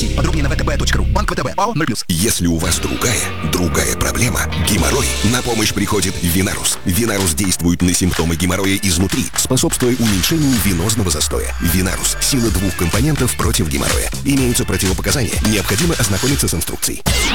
России. Подробнее на vtb.ru. Банк ВТБ. ОАО 0+. Если у вас другая проблема – геморрой, на помощь приходит Винарус. Винарус действует на симптомы геморроя изнутри, способствуя уменьшению венозного застоя. Винарус – сила 2 компонентов против геморроя. Имеются противопоказания. Необходимо ознакомиться с инструкцией.